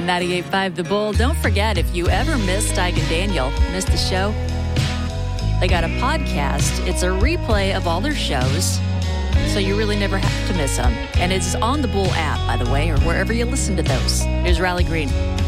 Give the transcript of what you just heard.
98.5 The Bull. Don't forget, if you ever missed Steig and Daniel, missed the show, they got a podcast. It's a replay of all their shows, so you really never have to miss them. And it's on the Bull app, by the way, or wherever you listen to those. Here's Riley Green.